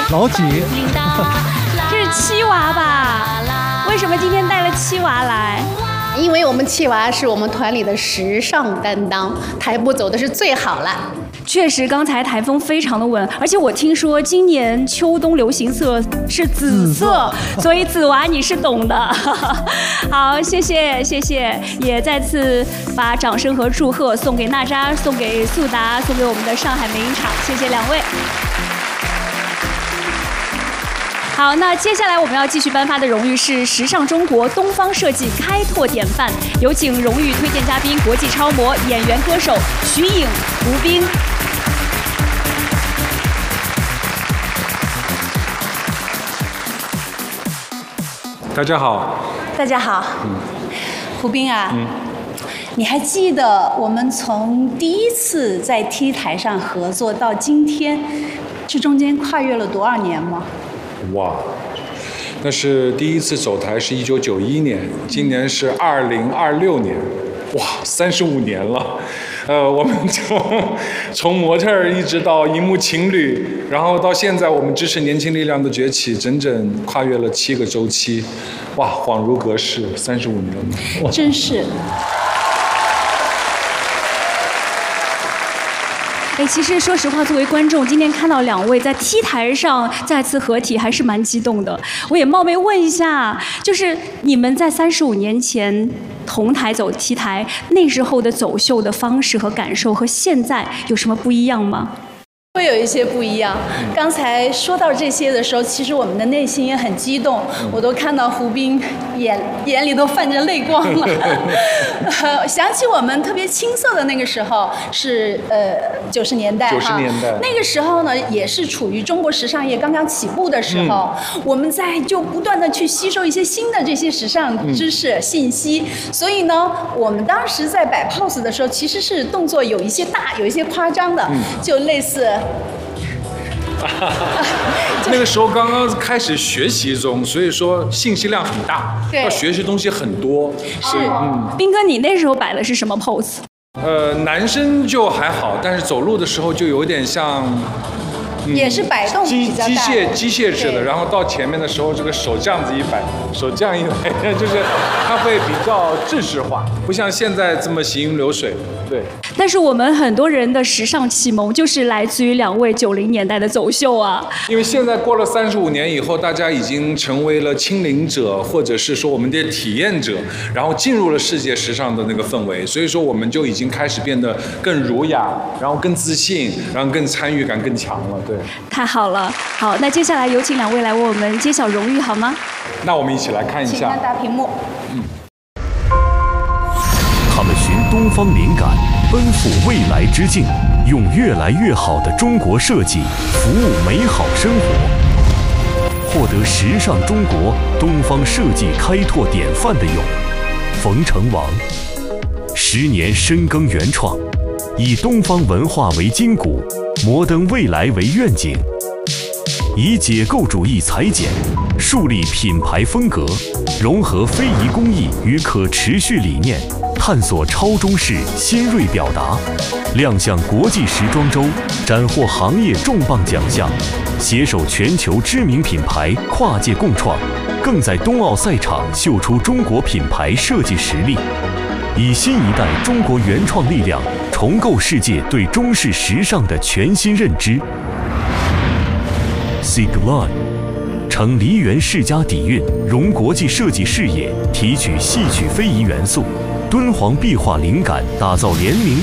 老几？ 这是七娃吧？为什么今天带了七娃来？ 因为我们七娃是我们团里的时尚担当，台步走的是最好了。 确实，刚才台风非常的稳，而且我听说今年秋冬流行色是紫色，所以子娃你是懂的。好，谢谢，也再次把掌声和祝贺送给娜扎，送给速达，送给我们的上海美影厂，谢谢两位。好，那接下来我们要继续颁发的荣誉是时尚中国东方设计开拓典范，有请荣誉推荐嘉宾国际超模、演员歌手徐颖、胡兵。 大家好。 大家好。胡兵啊，你还记得我们从第一次在 T 台上合作到今天，这中间跨越了多少年吗？ 哇，那是第一次走台是1991年，今年是2026年，哇，35年了。我们从模特儿一直到荧幕情侣，然后到现在我们支持年轻力量的崛起，整整跨越了7个周期，哇，恍如隔世，35年了， 真是。 其实说实话，作为观众，今天看到两位在 T 台上再次合体，还是蛮激动的。我也冒昧问一下，就是你们在35年前同台走 T 台，那时候的走秀的方式和感受和现在有什么不一样吗？ 会有一些不一样。刚才说到这些的时候，其实我们的内心也很激动，我都看到胡兵眼里都泛着泪光了。想起我们特别青涩的那个时候，是90年代哈。90年代。那个时候呢，也是处于中国时尚业刚刚起步的时候，我们就不断的去吸收一些新的这些时尚知识、信息，所以呢，我们当时在摆 pose 的时候，其实是动作有一些大，有一些夸张的，就类似。 那个时候刚刚开始学习中，所以说信息量很大，要学习东西很多。 是， 兵哥，你那时候摆的是什么 pose？ 男生就还好，但是走路的时候就有点像。 也是摆动比较大， 机械制的，然后到前面的时候，这个手这样子一摆，手这样一摆，就是它会比较制式化，不像现在这么行云流水。对。 但是我们很多人的时尚启蒙就是来自于两位90年代的走秀啊。 因为现在过了35年以后，大家已经成为了亲临者，或者是说我们的体验者，然后进入了世界时尚的那个氛围，所以说我们就已经开始变得更儒雅，然后更自信，然后更参与感更强了。对。 太好了，好，那接下来有请两位来为我们揭晓荣誉好吗？ 那我们一起来看一下。 请看大屏幕。 他们寻东方灵感，奔赴未来之境，用越来越好的中国设计服务美好生活。获得时尚中国东方设计开拓典范的有冯成王，10年深耕原创，以东方文化为筋骨，摩登未来为愿景，以解构主义裁剪，树立品牌风格，融合非遗工艺与可持续理念，探索超中式新锐表达，亮相国际时装周，斩获行业重磅奖项，携手全球知名品牌跨界共创，更在冬奥赛场秀出中国品牌设计实力，以新一代中国原创力量重构世界对中式时尚的全新认知。Sigline 承梨园世家底蕴，融国际设计视野，提取戏曲非遗元素，敦煌壁画灵感，打造联名